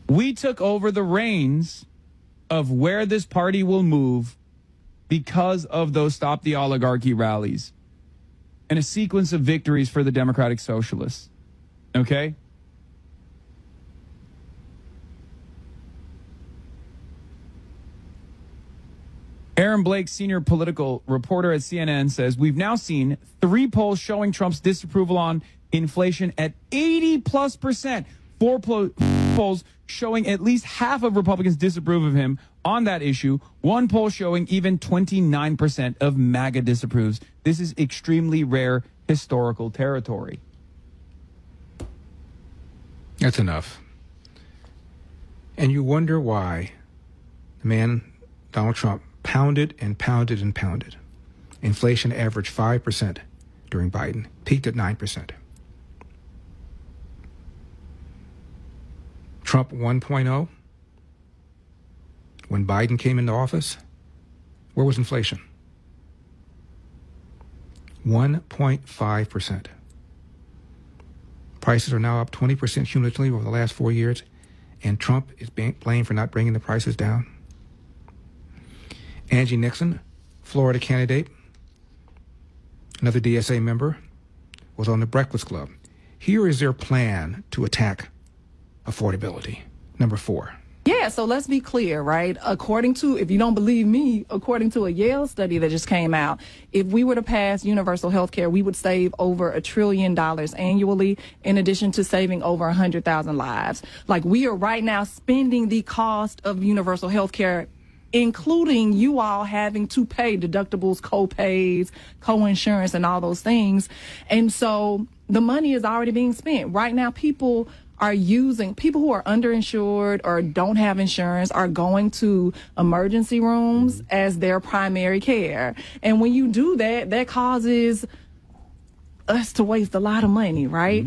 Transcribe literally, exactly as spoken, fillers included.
We took over the reins of where this party will move because of those Stop the Oligarchy rallies and a sequence of victories for the Democratic Socialists. Okay? Aaron Blake, senior political reporter at C N N, says, we've now seen three polls showing Trump's disapproval on inflation at eighty plus percent. Four plo- polls showing at least half of Republicans disapprove of him on that issue. One poll showing even twenty-nine percent of MAGA disapproves. This is extremely rare historical territory. That's enough. And you wonder why the man, Donald Trump, pounded and pounded and pounded. Inflation averaged five percent during Biden, peaked at nine percent. Trump one point oh, when Biden came into office, where was inflation? one point five percent. Prices are now up twenty percent cumulatively over the last four years, and Trump is being blamed for not bringing the prices down. Angie Nixon, Florida candidate, another D S A member, was on the Breakfast Club. Here is their plan to attack affordability. Number four. Yeah, so let's be clear, right? According to, if you don't believe me, according to a Yale study that just came out, if we were to pass universal health care, we would save over a trillion dollars annually, in addition to saving over one hundred thousand lives. Like, we are right now spending the cost of universal health care, including you all having to pay deductibles, co-pays, co-insurance, and all those things. And so the money is already being spent. Right now, people are using, people who are underinsured or don't have insurance are going to emergency rooms as their primary care. And when you do that, that causes us to waste a lot of money, right?